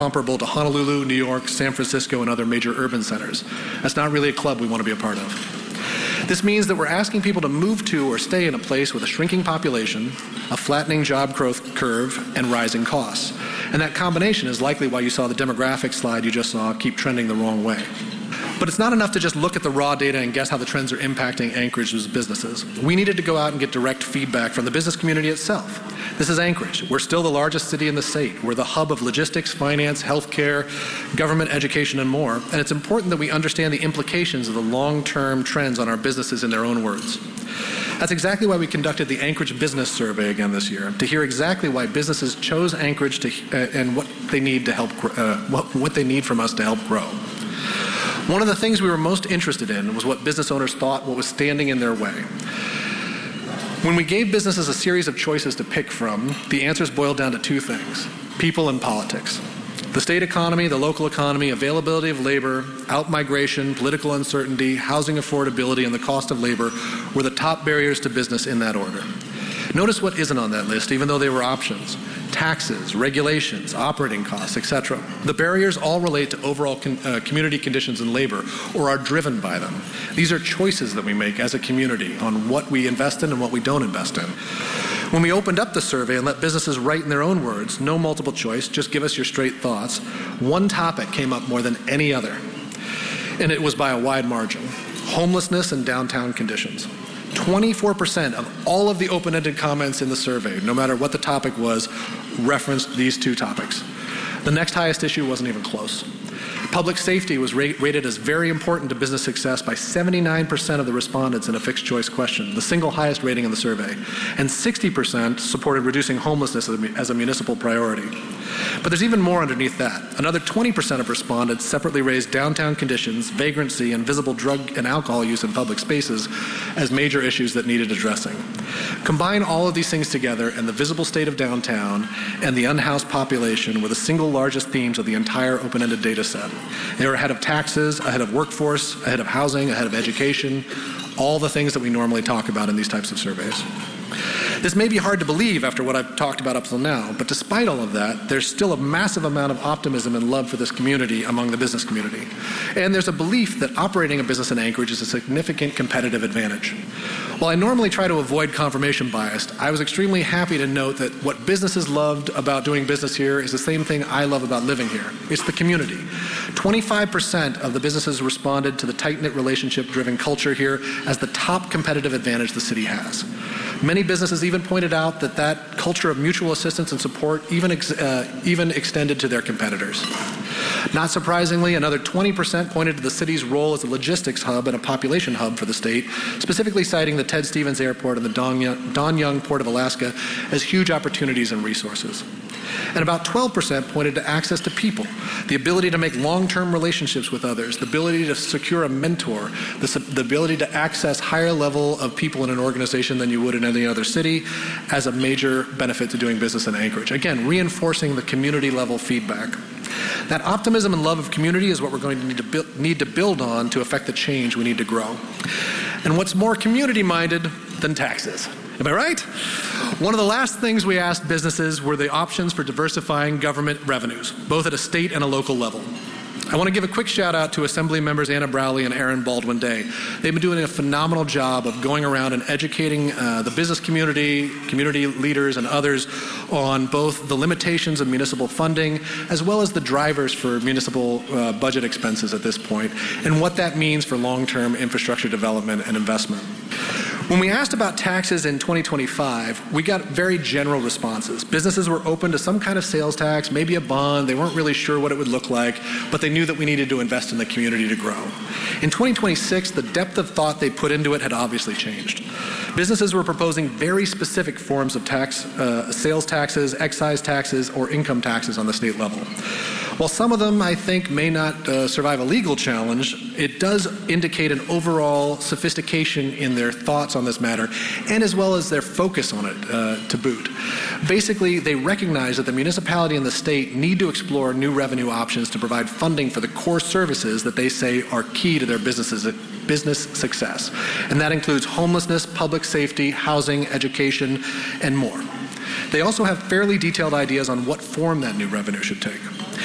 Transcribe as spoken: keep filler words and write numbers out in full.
comparable to Honolulu, New York, San Francisco, and other major urban centers. That's not really a club we want to be a part of. This means that we're asking people to move to or stay in a place with a shrinking population, a flattening job growth curve, and rising costs. And that combination is likely why you saw the demographic slide you just saw keep trending the wrong way. But it's not enough to just look at the raw data and guess how the trends are impacting Anchorage's businesses. We needed to go out and get direct feedback from the business community itself. This is Anchorage. We're still the largest city in the state. We're the hub of logistics, finance, healthcare, government, education, and more. And it's important that we understand the implications of the long-term trends on our businesses in their own words. That's exactly why we conducted the Anchorage Business Survey again this year, to hear exactly why businesses chose Anchorage to, uh, and what they need to help, uh, what, what they need from us to help grow. One of the things we were most interested in was what business owners thought what was standing in their way. When we gave businesses a series of choices to pick from, the answers boiled down to two things: people and politics. The state economy, the local economy, availability of labor, out-migration, political uncertainty, housing affordability, and the cost of labor were the top barriers to business in that order. Notice what isn't on that list, even though they were options: taxes, regulations, operating costs, et cetera. The barriers all relate to overall con- uh, community conditions and labor, or are driven by them. These are choices that we make as a community on what we invest in and what we don't invest in. When we opened up the survey and let businesses write in their own words, no multiple choice, just give us your straight thoughts, one topic came up more than any other, and it was by a wide margin: homelessness and downtown conditions. twenty-four percent of all of the open-ended comments in the survey, no matter what the topic was, referenced these two topics. The next highest issue wasn't even close. Public safety was ra- rated as very important to business success by seventy-nine percent of the respondents in a fixed choice question, the single highest rating in the survey. And sixty percent supported reducing homelessness as a, as a municipal priority. But there's even more underneath that. Another twenty percent of respondents separately raised downtown conditions, vagrancy, and visible drug and alcohol use in public spaces as major issues that needed addressing. Combine all of these things together, and the visible state of downtown and the unhoused population were the single largest themes of the entire open-ended data set. They were ahead of taxes, ahead of workforce, ahead of housing, ahead of education, all the things that we normally talk about in these types of surveys. This may be hard to believe after what I've talked about up till now, but despite all of that, there's still a massive amount of optimism and love for this community among the business community. And there's a belief that operating a business in Anchorage is a significant competitive advantage. While I normally try to avoid confirmation bias, I was extremely happy to note that what businesses loved about doing business here is the same thing I love about living here. It's the community. twenty-five percent of the businesses responded to the tight-knit relationship-driven culture here as the top competitive advantage the city has. Many businesses even pointed out that that culture of mutual assistance and support even, ex- uh, even extended to their competitors. Not surprisingly, another twenty percent pointed to the city's role as a logistics hub and a population hub for the state, specifically citing the Ted Stevens Airport and the Don Young, Don Young Port of Alaska as huge opportunities and resources. And about twelve percent pointed to access to people, the ability to make long-term relationships with others, the ability to secure a mentor, the, the ability to access higher level of people in an organization than you would in any other city as a major benefit to doing business in Anchorage. Again, reinforcing the community level feedback. That optimism and love of community is what we're going to need to, bu- need to build on to affect the change we need to grow. And what's more community-minded than taxes? Am I right? One of the last things we asked businesses were the options for diversifying government revenues, both at a state and a local level. I want to give a quick shout out to Assembly members Anna Browley and Aaron Baldwin Day. They've been doing a phenomenal job of going around and educating uh, the business community, community leaders, and others on both the limitations of municipal funding as well as the drivers for municipal uh, budget expenses at this point and what that means for long-term infrastructure development and investment. When we asked about taxes in twenty twenty-five, we got very general responses. Businesses were open to some kind of sales tax, maybe a bond. They weren't really sure what it would look like, but they knew that we needed to invest in the community to grow. In twenty twenty-six, the depth of thought they put into it had obviously changed. Businesses were proposing very specific forms of tax, uh, sales taxes, excise taxes, or income taxes on the state level. While some of them, I think, may not uh, survive a legal challenge, it does indicate an overall sophistication in their thoughts on this matter, and as well as their focus on it uh, to boot. Basically, they recognize that the municipality and the state need to explore new revenue options to provide funding for the core services that they say are key to their businesses, business success. And that includes homelessness, public safety, housing, education, and more. They also have fairly detailed ideas on what form that new revenue should take.